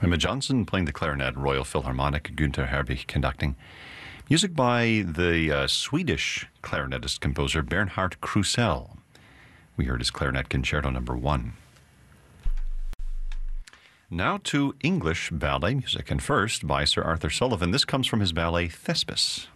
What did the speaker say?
Emma Johnson playing the clarinet, Royal Philharmonic, Günther Herbig conducting. Music by the Swedish clarinetist-composer Bernhard Krusell. We heard his Clarinet Concerto No. 1. Now to English ballet music, and first by Sir Arthur Sullivan. This comes from his ballet Thespis.